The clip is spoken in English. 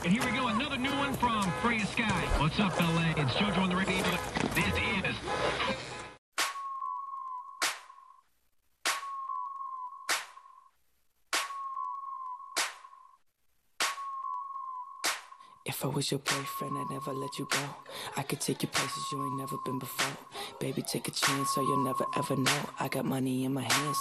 And here we go, another new one from Freya Sky. What's up, LA? It's JoJo on the radio. This is... If I was your boyfriend, I'd never let you go. I could take you places you ain't never been before. Baby, take a chance so you'll never ever know. I got money in my hands.